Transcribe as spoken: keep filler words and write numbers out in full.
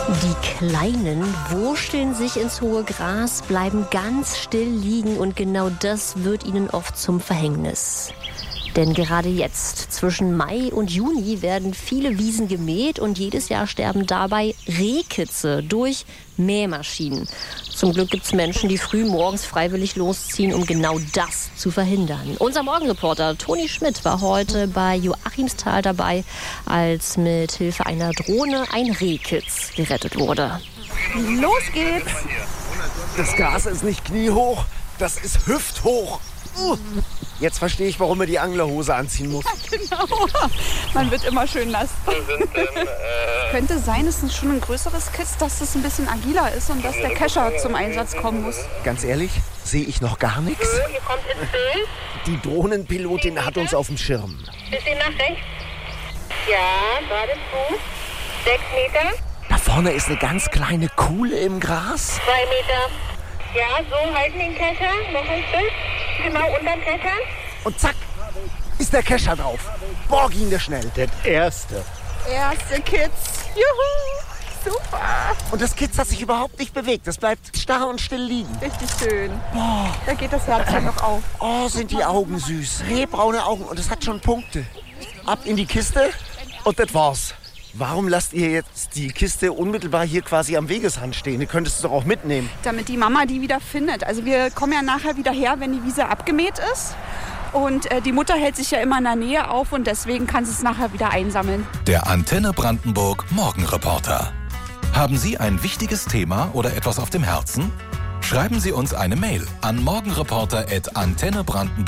Die Kleinen wurschteln sich ins hohe Gras, bleiben ganz still liegen und genau das wird ihnen oft zum Verhängnis. Denn gerade jetzt, zwischen Mai und Juni, werden viele Wiesen gemäht und jedes Jahr sterben dabei Rehkitze durch Mähmaschinen. Zum Glück gibt es Menschen, die früh morgens freiwillig losziehen, um genau das zu verhindern. Unser Morgenreporter Toni Schmidt war heute bei Joachimsthal dabei, als mit Hilfe einer Drohne ein Rehkitz gerettet wurde. Los geht's! Das Gras ist nicht kniehoch, das ist hüfthoch. Uh. Jetzt verstehe ich, warum man die Anglerhose anziehen muss. Ja, genau. Man wird immer schön nass. Könnte sein, es ist schon ein größeres Kitz, dass es ein bisschen agiler ist und dass der Kescher zum Einsatz kommen muss. Ganz ehrlich, sehe ich noch gar nichts. Ihr kommt ins Bild. Die Drohnenpilotin hat uns auf dem Schirm. Bisschen nach rechts. Ja, gerade zu. Sechs Meter. Da vorne ist eine ganz kleine Kuhle im Gras. Zwei Meter. Ja, so halten den Kescher. Noch ein Stück. Genau unterm Kescher. Und zack, ist der Kescher drauf. Boah, ging der schnell. Der erste. Erste Kitz. Juhu. Super. Und das Kitz hat sich überhaupt nicht bewegt. Das bleibt starr und still liegen. Richtig schön. Boah. Da geht das Herz ja noch auf. Oh, sind die Augen süß. Rehbraune Augen. Und es hat schon Punkte. Ab in die Kiste und das war's. Warum lasst ihr jetzt die Kiste unmittelbar hier quasi am Wegesrand stehen? Ihr könntest es doch auch mitnehmen. Damit die Mama die wieder findet. Also wir kommen ja nachher wieder her, wenn die Wiese abgemäht ist. Und äh, die Mutter hält sich ja immer in der Nähe auf und deswegen kann sie es nachher wieder einsammeln. Der Antenne Brandenburg Morgenreporter. Haben Sie ein wichtiges Thema oder etwas auf dem Herzen? Schreiben Sie uns eine Mail an morgenreporter at antenne brandenburg.